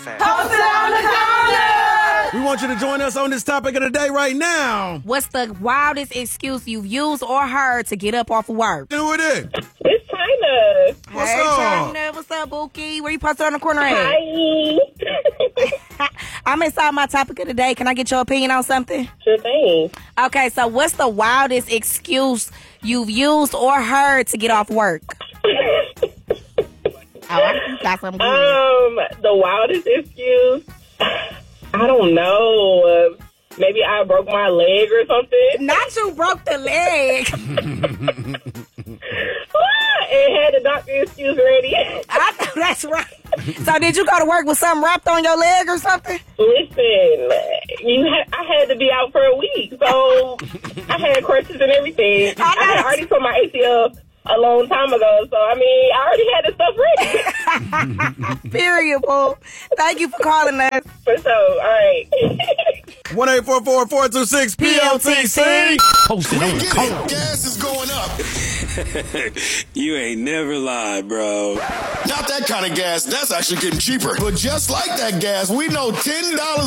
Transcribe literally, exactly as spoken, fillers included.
fast. Post it on the corner. We want you to join us on this topic of the day right now. What's the wildest excuse you've used or heard to get up off of work? Who it is? It's China. What's hey, up? China. What's up, Bookie? Where you posted on the corner at? Hi. I'm inside my topic of the day. Can I get your opinion on something? Sure thing. Okay, so what's the wildest excuse you've used or heard to get off work? Oh, I got something good. Um, the wildest excuse, I don't know. Uh, maybe I broke my leg or something. Not you broke the leg. And had the doctor excuse ready. I know that's right. So did you go to work with something wrapped on your leg or something? Listen, you ha- I had to be out for a week, so I had crutches and everything. I, I had already put my A C L a long time ago, so I mean, I already had the stuff ready. Period, boo. Thank you for calling us. For sure. All right. one eight four four, four two six, P L T C. Post it on the corner. Gas is going up. You ain't never lied, bro. Not that kind of gas. That's actually getting cheaper. But just like that gas, we know ten dollars